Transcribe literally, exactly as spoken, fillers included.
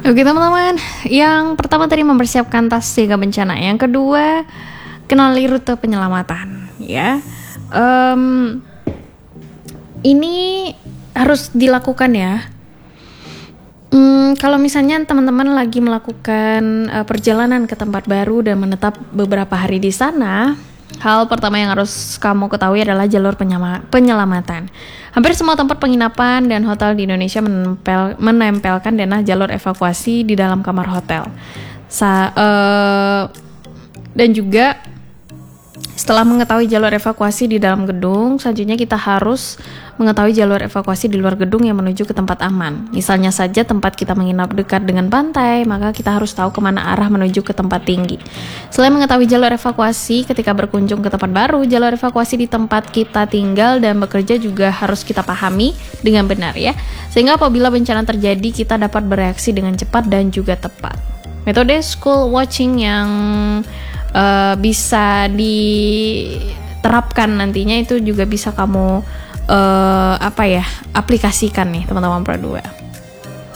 Oke teman-teman, yang pertama tadi mempersiapkan tas siaga bencana, yang kedua kenali rute penyelamatan, ya. Um, ini harus dilakukan ya. Hmm, kalau misalnya teman-teman lagi melakukan uh, perjalanan ke tempat baru dan menetap beberapa hari di sana, hal pertama yang harus kamu ketahui adalah jalur penyama- penyelamatan. Hampir semua tempat penginapan dan hotel di Indonesia menempel, menempelkan denah jalur evakuasi di dalam kamar hotel. Sa- uh, dan juga setelah mengetahui jalur evakuasi di dalam gedung, selanjutnya kita harus mengetahui jalur evakuasi di luar gedung yang menuju ke tempat aman. Misalnya saja tempat kita menginap dekat dengan pantai, maka kita harus tahu kemana arah menuju ke tempat tinggi. Selain mengetahui jalur evakuasi ketika berkunjung ke tempat baru, jalur evakuasi di tempat kita tinggal dan bekerja juga harus kita pahami dengan benar ya. Sehingga apabila bencana terjadi, kita dapat bereaksi dengan cepat dan juga tepat. Metode school watching yang uh, bisa diterapkan nantinya itu juga bisa kamu Uh, apa ya aplikasikan nih teman-teman Pro dua.